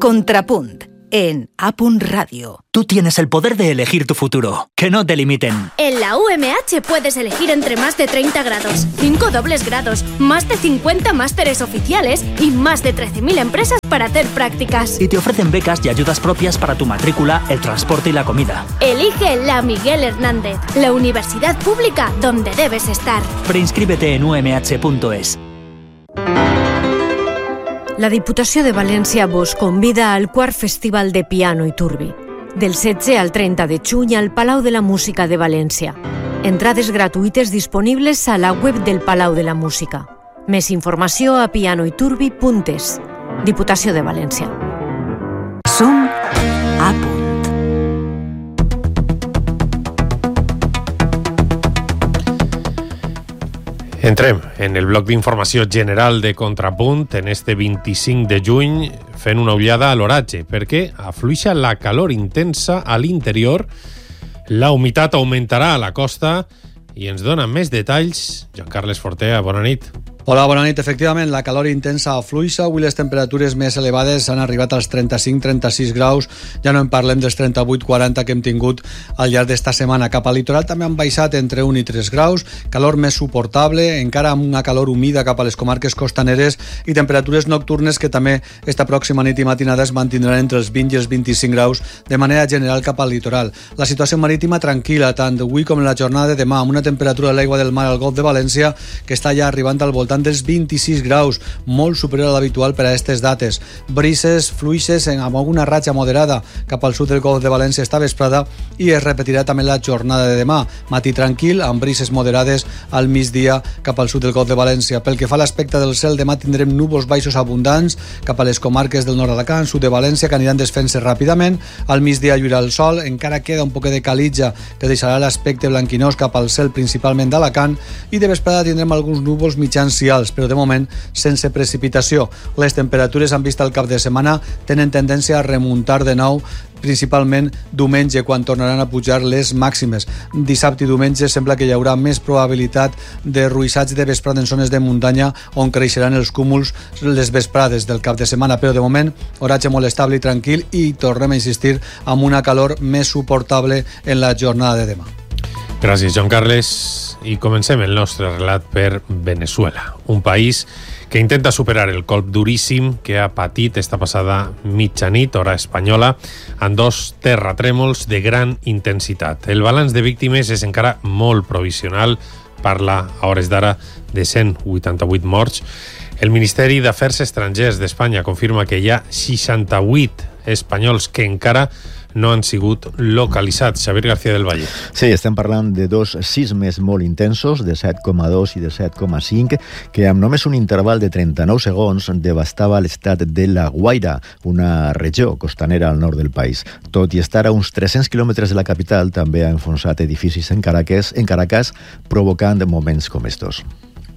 Contrapunt, en A.Radio. Tú tienes el poder de elegir tu futuro, que no te limiten. En la UMH puedes elegir entre más de 30 grados, 5 dobles grados, más de 50 másteres oficiales y más de 13.000 empresas para hacer prácticas. Y te ofrecen becas y ayudas propias para tu matrícula, el transporte y la comida. Elige la Miguel Hernández, la universidad pública donde debes estar. Preinscríbete en umh.es. La Diputació de València vos convida al quart Festival de Piano i Turbi, del 16 al 30 de juny al Palau de la Música de València. Entrades gratuïtes disponibles a la web del Palau de la Música. Més informació a pianoiturbi.es. Diputació de València. Som a punt. Entrem en el bloc d'informació general de Contrapunt en este 25 de juny fent una ullada a l'oratge, perquè afluixa la calor intensa a l'interior, la humitat augmentarà a la costa i ens dona més detalls Joan Carles Fortea. Bona nit. Hola, bona nit. Efectivament, la calor intensa afluixa. Avui les temperatures més elevades han arribat als 35-36 graus. Ja no en parlem dels 38-40 que hem tingut al llarg d'esta setmana. Cap al litoral també han baixat entre 1 i 3 graus. Calor més suportable, encara amb una calor humida cap a les comarques costaneres i temperatures nocturnes que també esta pròxima nit i matinada es mantindran entre els 20 i els 25 graus de manera general cap al litoral. La situació marítima tranquil·la, tant avui com en la jornada de demà, amb una temperatura de l'aigua del mar al Golf de València que està ja arribant al voltant dels 26 graus, molt superior a l'habitual per a aquestes dates. Brises fluixes amb alguna ratxa moderada cap al sud del Golf de València esta vesprada i es repetirà també la jornada de demà. Matí tranquil, amb brises moderades al migdia cap al sud del Golf de València. Pel que fa a l'aspecte del cel, demà tindrem núvols baixos abundants cap a les comarques del nord d'Alacant, sud de València, que aniran desfent-se ràpidament. Al migdia lluirà el sol, encara queda un poc de calitja que deixarà l'aspecte blanquinós cap al cel principalment d'Alacant i de vesprada tindrem alguns núvols mitjans i alts, però de moment sense precipitació. Les temperatures en vista al cap de setmana tenen tendència a remuntar de nou, principalment diumenge, quan tornaran a pujar les màximes. Dissabte i diumenge sembla que hi haurà més probabilitat de ruixats de vesprada en zones de muntanya on creixeran els cúmuls les vesprades del cap de setmana, però de moment oratge molt estable i tranquil i tornem a insistir amb una calor més suportable en la jornada de demà. Gràcies, Joan Carles. I comencem el nostre relat per Venezuela, un país que intenta superar el colp duríssim que ha patit esta passada mitjanit, hora espanyola, amb 2 terratrèmols de gran intensitat. El balanç de víctimes és encara molt provisional, parla a hores d'ara de 188 morts. El Ministeri d'Afers Estrangers d'Espanya confirma que hi ha 68 espanyols que encara no han sigut localitzats. Xavier García del Valle. Sí, estem parlant de 2 sismes molt intensos, de 7,2 i de 7,5, que amb només un interval de 39 segons devastava l'estat de La Guaira, una regió costanera al nord del país. Tot i estar a uns 300 quilòmetres de la capital, també ha enfonsat edificis en Caracas, provocant moments com estos.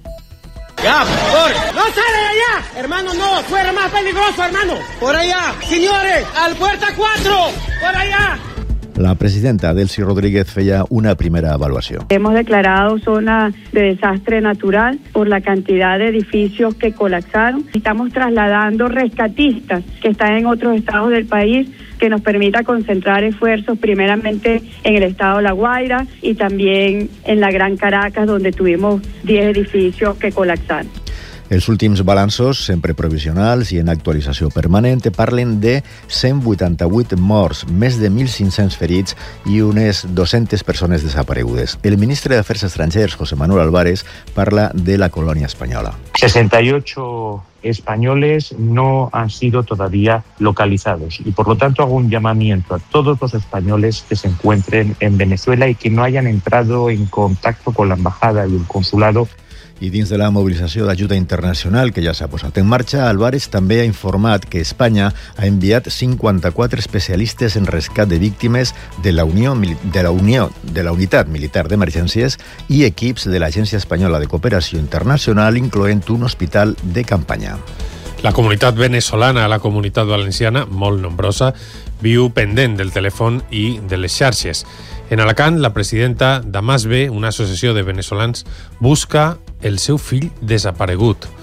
¡Ya, por! ¡No sale de allá! Hermano, no, fuera más peligroso, hermano. Por allá, señores, al puerta 4, por allá. La presidenta Delcy Rodríguez feia una primera evaluació. Hemos declarado zona de desastre natural por la cantidad de edificios que colapsaron. Estamos trasladando rescatistas que están en otros estados del país que nos permita concentrar esfuerzos primeramente en el estado de La Guaira y también en la Gran Caracas, donde tuvimos 10 edificios que colapsaron. Els últims balanços, sempre provisionals i en actualització permanent, parlen de 188 morts, més de 1.500 ferits i unes 200 persones desaparegudes. El ministre d'Afers Estrangers, José Manuel Álvarez, parla de la colònia espanyola. 68 españoles no han sido todavía localizados y por lo tanto hago un llamamiento a todos los españoles que se encuentren en Venezuela y que no hayan entrado en contacto con la embajada y el consulado. I dins de la mobilització d'ajuda internacional que ja s'ha posat en marxa, Álvarez també ha informat que Espanya ha enviat 54 especialistes en rescat de víctimes de la Unitat Militar d'Emergències i equips de l'Agència Espanyola de Cooperació Internacional, incloent un hospital de campanya. La comunitat venezolana, la comunitat valenciana, molt nombrosa, viu pendent del telèfon i de les xarxes. En Alacant, la presidenta d'Amasbe, una associació de venezolans, busca el seu fill desaparegut.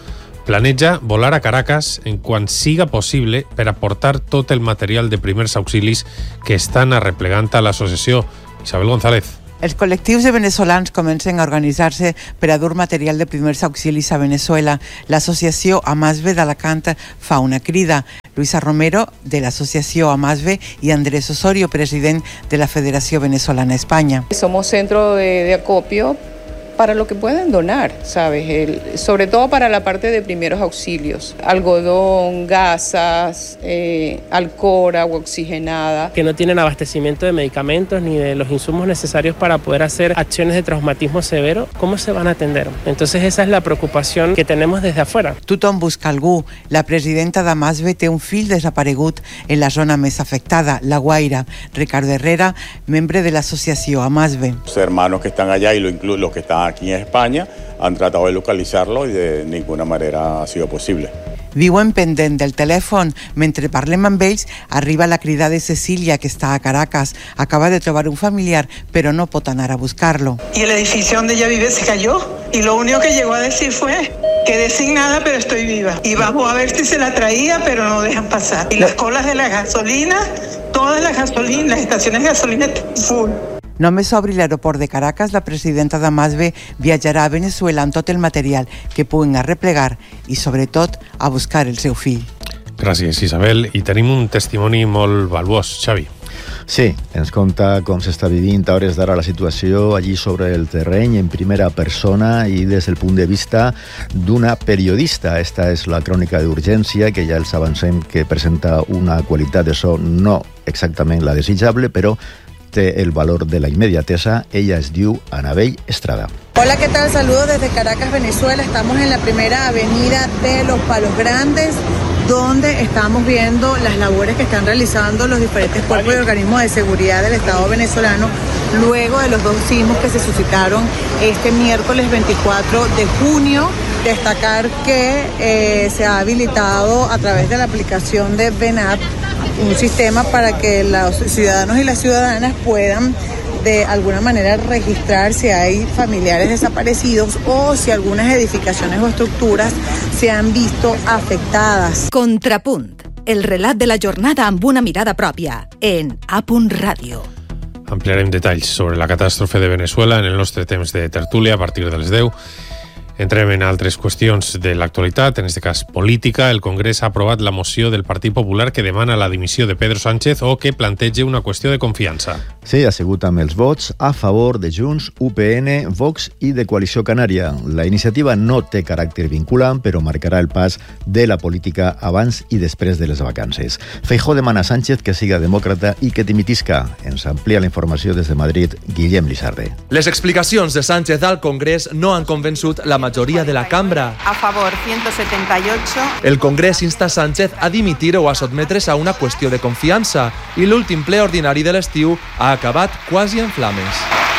planeja volar a Caracas en quan siga possible per aportar tot el material de primers auxilis que estan arreplegant a l'associació. Isabel González. Els col·lectius de veneçolans comencen a organitzar-se per a dur material de primers auxilis a Veneçuela. L'associació Amasve d'Alacant fa una crida. Luisa Romero, de l'associació Amasve, y Andrés Osorio, president de la Federació Venezolana España. Somos centro de acopio para lo que pueden donar, ¿sabes? Sobre todo para la parte de primeros auxilios. Algodón, gasas, alcohol, agua oxigenada. Que no tienen abastecimiento de medicamentos ni de los insumos necesarios para poder hacer acciones de traumatismo severo. ¿Cómo se van a atender? Entonces esa es la preocupación que tenemos desde afuera. Tothom busca algú. La presidenta d'Amasve té un fill desaparegut en la zona més afectada, La Guaira. Ricardo Herrera, membre de l'associació Amasve. Los hermanos que están allá y los que están aquí en España han tratado de localizarlo y de ninguna manera ha sido posible. Viuen pendent del telèfon. Mentre parlem amb ells, arriba la crida de Cecilia, que està a Caracas. Acaba de trobar un familiar, pero no pot anar a buscarlo. Y el edificio donde ella vive se cayó. Y lo único que llegó a decir fue, quedé sin nada, pero estoy viva. Y bajó a ver si se la traía, pero no dejan pasar. Y las colas de la gasolina, todas las gasolinas, las estaciones de gasolina full. Només s'obri l'aeroport de Caracas, la presidenta d'Amasve viatjarà a Veneçuela amb tot el material que puguin arreplegar i, sobretot, a buscar el seu fill. Gràcies, Isabel. I tenim un testimoni molt valuós, Xavi. Sí, ens conta com s'està vivint a hores d'ara la situació allí sobre el terreny en primera persona i des del punt de vista d'una periodista. Esta és la crònica d'urgència, que ja els avancem que presenta una qualitat de so no exactament la desitjable, però té el valor de la inmediatesa. Ella es diu Anabel Estrada. Hola, ¿qué tal? Saludos desde Caracas, Venezuela. Estamos en la primera avenida de Los Palos Grandes, donde estamos viendo las labores que están realizando los diferentes cuerpos y organismos de seguridad del Estado venezolano luego de los dos sismos que se suscitaron este miércoles 24 de junio. Destacar que se ha habilitado a través de la aplicación de VENAP un sistema para que los ciudadanos y las ciudadanas puedan de alguna manera registrar si hay familiares desaparecidos o si algunas edificaciones o estructuras se han visto afectadas. Contrapunt, el relat de la jornada amb una mirada pròpia, en A.Punt Ràdio. Ampliarem detalls sobre la catàstrofe de Veneçuela en el nostre temps de tertúlia a partir de les 10. Entrem en altres qüestions de l'actualitat, en aquest cas política. El Congrés ha aprovat la moció del Partit Popular que demana la dimissió de Pedro Sánchez o que planteja una qüestió de confiança. Sí, ha sigut amb els vots a favor de Junts, UPN, Vox i de Coalició Canària. La iniciativa no té caràcter vinculant, però marcarà el pas de la política abans i després de les vacances. Feijóo demana a Sánchez que siga demòcrata i que dimitisca. Ens amplia la informació des de Madrid, Guillem Lizarde. Les explicacions de Sánchez al Congrés no han convençut la majoria de la cambra. A favor, 178. El Congrés insta a Sánchez a dimitir o a sotmetre's a una qüestió de confiança i l'últim ple ordinari de l'estiu ha acabat quasi en flames.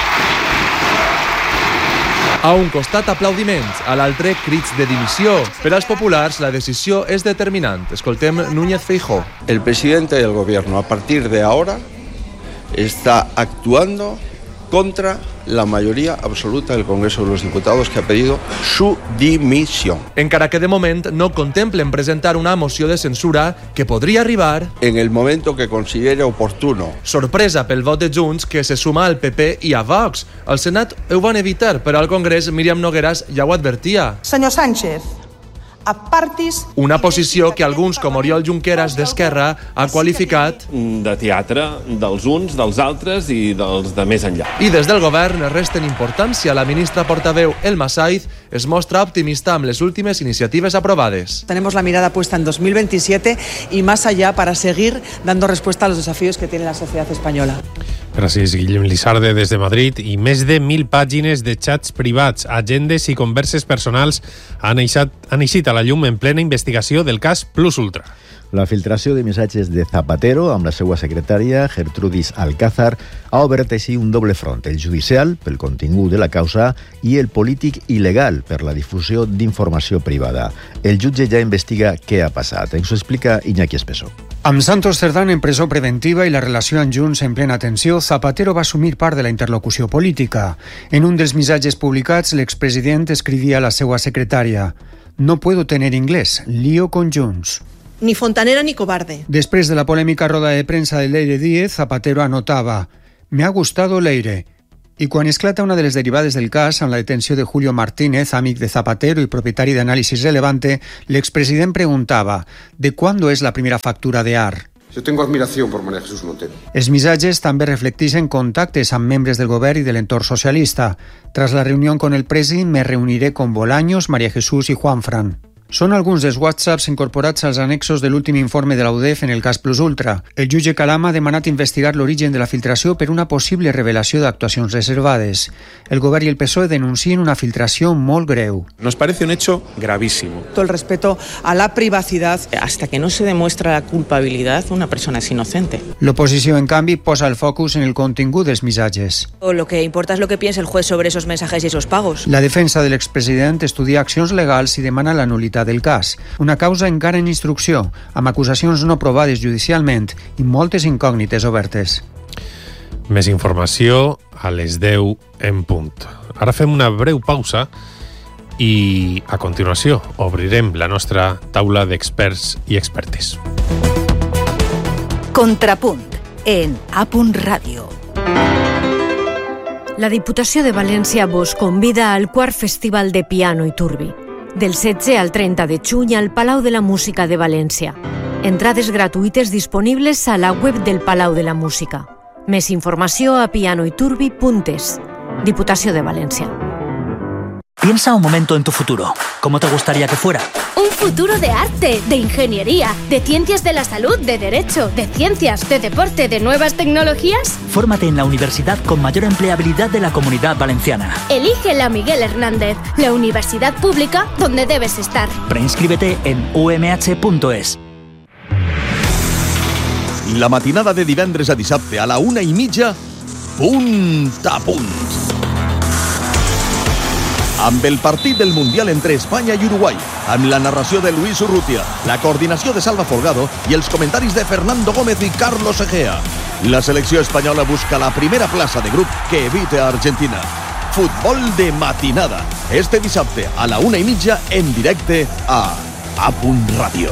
A un costat aplaudiments, a l'altre crits de dimissió. Per als populars la decisió és determinant. Escoltem Núñez Feijóo. El presidente del gobierno a partir de ahora está actuando contra la mayoría absoluta del Congreso de los Diputados, que ha pedido su dimisión. Encara que de moment no contemplen presentar una moció de censura que podria arribar en el momento que considere oportuno. Sorpresa pel vot de Junts, que se suma al PP i a Vox. Al Senat ho van evitar, però al Congrés Míriam Nogueras ja ho advertia. Senyor Sánchez, apartis... Una posició que alguns, com Oriol Junqueras d'Esquerra, ha qualificat de teatre dels uns, dels altres i dels de més enllà. I des del govern resten importància. La ministra portaveu Elma Saiz es mostra optimista amb les últimes iniciatives aprovades. Tenemos la mirada puesta en 2027 y más allá para seguir dando respuesta a los desafíos que tiene la sociedad española. Gràcies, Guillem Lizarde, des de Madrid. I més de 1.000 pàgines de xats privats, agendes i converses personals han eixit a la llum en plena investigació del cas Plus Ultra. La filtració de missatges de Zapatero amb la seva secretària, Gertrudis Alcázar, ha obert així un doble front, el judicial, pel contingut de la causa, i el polític il·legal, per la difusió d'informació privada. El jutge ja investiga què ha passat. Ens ho explica Iñaki Espeso. Amb Santos Cerdán en presó preventiva i la relació amb Junts en plena tensió, Zapatero va assumir part de la interlocució política. En un dels missatges publicats, l'expresident escrivia a la seva secretària: No puedo tener inglés, lío con Junts. Ni fontanera ni cobarde. Després de la polèmica roda de premsa de Leire Díez, Zapatero anotava: «Me ha gustado Leire». I quan esclata una de les derivades del cas, amb la detenció de Julio Martínez, amic de Zapatero i propietari d'Análisis Relevante, l'expresident preguntava: «¿De cuándo es la primera factura de AR?». Yo tengo admiración por María Jesús Montero. Els missatges també reflecteixen contactes amb membres del govern i de l'entorn socialista. Tras la reunión con el president me reuniré con Bolaños, María Jesús i Juanfran. Són alguns dels whatsapps incorporats als annexos de l'últim informe de la UDEF en el cas Plus Ultra. El jutge Calama ha demanat investigar l'origen de la filtració per una possible revelació d'actuacions reservades. El govern i el PSOE denuncien una filtració molt greu. Nos parece un hecho gravísimo. Todo el respeto a la privacidad. Hasta que no se demuestra la culpabilidad, una persona es inocente. L'oposició, en canvi, posa el focus en el contingut dels missatges. Lo que importa es lo que piense el juez sobre esos mensajes y esos pagos. La defensa de l'expresident estudia accions legals i demana la nulitat del cas. Una causa encara en instrucció, amb acusacions no provades judicialment i moltes incògnites obertes. Més informació a les 10 en punt. Ara fem una breu pausa i, a continuació, obrirem la nostra taula d'experts i expertes. Contrapunt, en A.Ràdio. La Diputació de València vos convida al quart Festival de Piano i Turbi, del 16 al 30 de juny al Palau de la Música de València. Entrades gratuïtes disponibles a la web del Palau de la Música. Més informació a pianoiturbi.es. Diputació de València. Piensa un momento en tu futuro. ¿Cómo te gustaría que fuera? Un futuro de arte, de ingeniería, de ciencias de la salud, de derecho, de ciencias, de deporte, de nuevas tecnologías. Fórmate en la universidad con mayor empleabilidad de la Comunidad Valenciana. Elige la Miguel Hernández, la universidad pública donde debes estar. Preinscríbete en umh.es. La matinada de divendres a dissabte a la 1:30, punt a punt. Amb el partit del Mundial entre Espanya i Uruguai, amb la narració de Luis Urrutia, la coordinació de Salva Folgado i els comentaris de Fernando Gómez i Carlos Egea. La selecció espanyola busca la primera plaça de grup que evite a Argentina. Futbol de matinada. Este dissabte a la 1:30 en directe a A.Ràdio.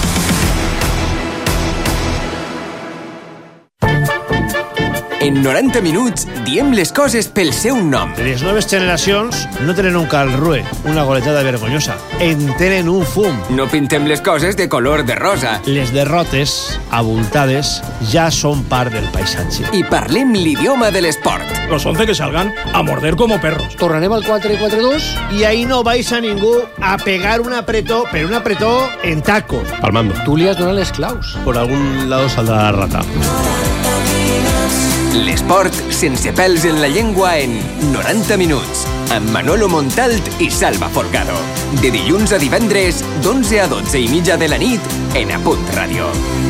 En 90 minuts diem les coses pel seu nom. Les noves generacions no tenen un Karlsruhe, una goletada vergonyosa. En tenen un fum. No pintem les coses de color de rosa. Les derrotes, abultades, ja són part del paisatge. I parlem l'idioma de l'esport. Los 11 que salgan a morder como perros. Tornarem al 4-4-2 y ahí no vais a ningú a pegar un apretó, pero un apretó en tacos. Palmando. Tú li has donat les claus. Por algún lado saldrá la rata. L'esport sense pèls en la llengua en 90 minuts, amb Manolo Montalt i Salva Folgado. De dilluns a divendres, d'11 a 12:30 de la nit, en A.Ràdio.